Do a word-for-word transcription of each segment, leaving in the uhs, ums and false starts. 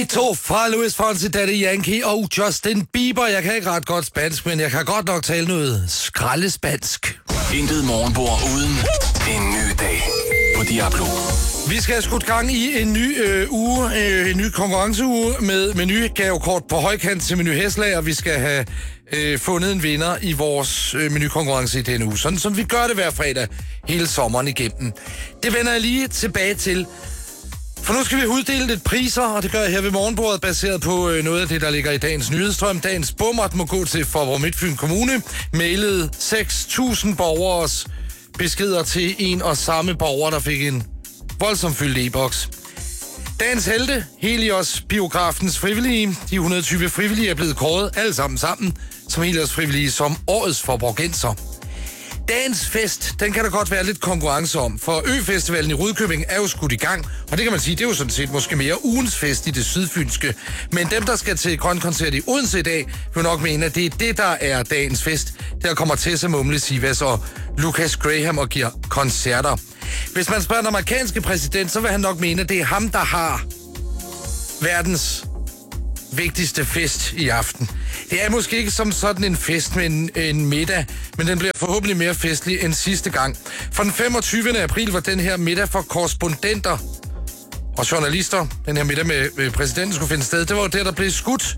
To fra Luis Fonsi, Daddy Yankee og Justin Bieber. Jeg kan ikke ret godt spansk, men jeg kan godt nok tale noget skraldespansk. Intet morgenbord uden en ny dag på Diablo. Vi skal have skudt gang i en ny øh, uge, øh, en ny konkurrenceuge med menugavekort på højkant til Menu Hæslager. Vi skal have øh, fundet en vinder i vores øh, menukonkurrence i denne uge, sådan som vi gør det hver fredag hele sommeren igennem. Det vender jeg lige tilbage til. For nu skal vi uddele lidt priser, og det gør jeg her ved morgenbordet, baseret på øh, noget af det, der ligger i dagens nyhedsstrøm. Dagens bummert må gå til Faaborg Midtfyn Kommune. Mailet seks tusind borgers beskeder til en og samme borger, der fik en voldsomt fyldt e-boks. Dagens helte, Helios Biografens frivillige. De et hundrede og tyve frivillige er blevet kåret alle sammen sammen som Helios frivillige som årets Faaborgenser. Dagens fest, den kan der godt være lidt konkurrence om, for Ø-festivalen i Rudkøbing er jo skudt i gang, og det kan man sige, det er jo sådan set måske mere ugens fest i det sydfynske. Men dem, der skal til Grøn Koncert i Odense i dag, vil nok mene, at det er det, der er dagens fest. Der kommer Tessa Mumle Sivas og Lucas Graham og giver koncerter. Hvis man spørger den amerikanske præsident, så vil han nok mene, at det er ham, der har verdens vigtigste fest i aften. Det er måske ikke som sådan en fest med en, en middag, men den bliver forhåbentlig mere festlig end sidste gang. For den femogtyvende april var den her middag for korrespondenter og journalister. Den her middag med, med præsidenten skulle finde sted. Det var jo der, der blev skudt.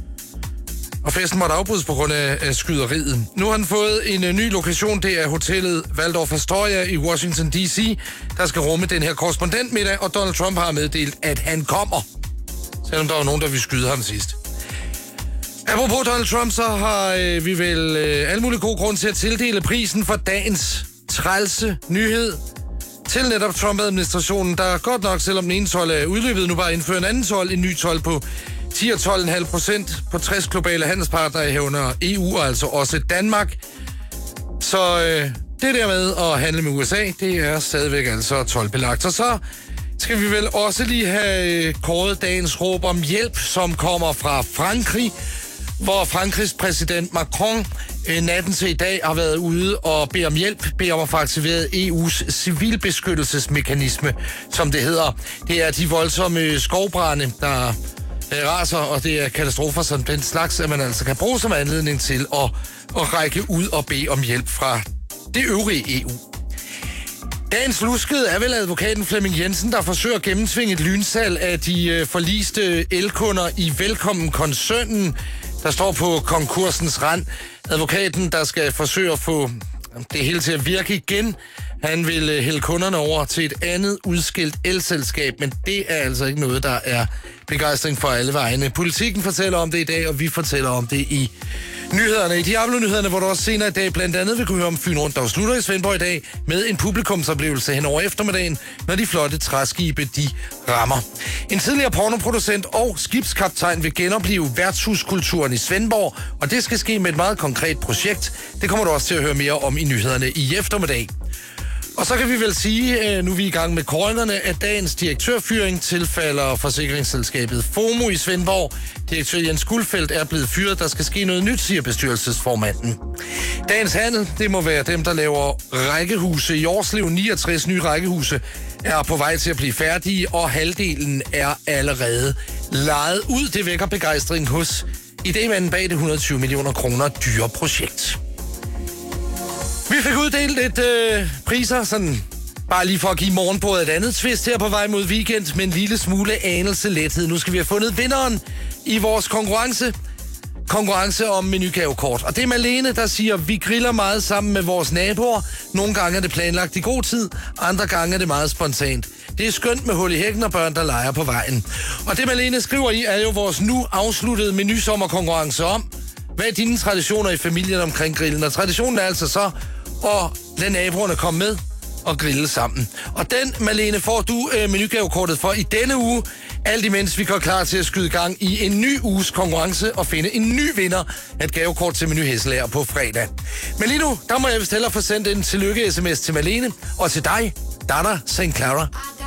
Og festen måtte afbrydes på grund af, af skyderiet. Nu har han fået en uh, ny lokation. Det er hotellet Waldorf Astoria i Washington D C, der skal rumme den her korrespondentmiddag, og Donald Trump har meddelt, at han kommer. Selvom der var nogen, der ville skyde ham sidst. Apropos Donald Trump, så har øh, vi vel øh, alle mulige gode grund til at tildele prisen for dagens trælse nyhed til netop Trump-administrationen, der godt nok, selvom den ene told er udløbet, nu bare indfører en anden told, en ny told på ti og tolv komma fem procent på tres globale handelspartnere herunder E U og altså også Danmark. Så øh, det der med at handle med U S A, det er stadigvæk altså toldbelagt. Og så skal vi vel også lige have kåret dagens råb om hjælp, som kommer fra Frankrig, hvor Frankrigs præsident Macron øh, natten til i dag har været ude og beder om hjælp, beder om at få aktiveret E U's civilbeskyttelsesmekanisme, som det hedder. Det er de voldsomme skovbrande, der øh, raser, og det er katastrofer som den slags, at man altså kan bruge som anledning til at, at række ud og bede om hjælp fra det øvrige E U. Dagens luskede er vel advokaten Flemming Jensen, der forsøger at gennemtvinge et lynsalg af de øh, forliste elkunder i Velkommen-koncernen, der står på konkursens rand. Advokaten, der skal forsøge at få det hele til at virke igen, han vil øh, hælde kunderne over til et andet udskilt elselskab, men det er altså ikke noget, der er begejstring for alle vegne. Politikken fortæller om det i dag, og vi fortæller om det i nyhederne. I Diablo-nyhederne, hvor du også senere i dag blandt andet vil kunne høre om Fyn Rundt, der slutter i Svendborg i dag med en publikumsoplevelse hen over eftermiddagen, når de flotte træskibe, de rammer. En tidligere pornoproducent og skibskaptajn vil genopleve værtshuskulturen i Svendborg, og det skal ske med et meget konkret projekt. Det kommer du også til at høre mere om i nyhederne i eftermiddag. Og så kan vi vel sige, nu er vi i gang med kåringerne, at dagens direktørfyring tilfalder forsikringsselskabet FOMO i Svendborg. Direktør Jens Guldfeldt er blevet fyret. Der skal ske noget nyt, siger bestyrelsesformanden. Dagens handel, det må være dem, der laver rækkehuse i Årslev. niogtres nye rækkehuse er på vej til at blive færdige, og halvdelen er allerede lejet ud. Det vækker begejstring hos idémanden bag det et hundrede og tyve millioner kroner dyre projekt. Vi fik uddelt et øh, priser, sådan bare lige for at give morgenbordet et andet twist her på vej mod weekend, med en lille smule anelse lethed. Nu skal vi have fundet vinderen i vores konkurrence. Konkurrence om menugavekort. Og det er Malene, der siger, vi griller meget sammen med vores naboer. Nogle gange er det planlagt i god tid, andre gange er det meget spontant. Det er skønt med hul i hækken og børn, der leger på vejen. Og det Malene skriver i, er jo vores nu afsluttede menusommerkonkurrence om, hvad er dine traditioner i familien omkring grillen? Og traditionen er altså så at lade naboerne komme med og grille sammen. Og den, Malene, får du øh, menugavekortet for i denne uge, alt imens vi går klar til at skyde gang i en ny uges konkurrence og finde en ny vinder af et gavekort til Menu Hæslager på fredag. Men lige nu, der må jeg vist hellere få sendt en tillykke-sms til Malene, og til dig, Dada Saint Clara.